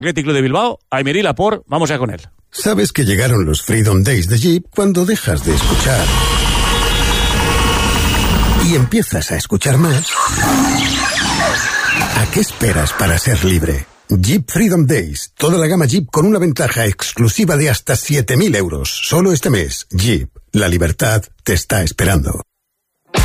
Athletic Club de Bilbao, Aymeril Laporte, vamos ya con él. Sabes que llegaron los Freedom Days de Jeep cuando dejas de escuchar y empiezas a escuchar más. ¿A qué esperas para ser libre? Jeep Freedom Days, toda la gama Jeep con una ventaja exclusiva de hasta 7.000 euros. Solo este mes, Jeep, la libertad te está esperando.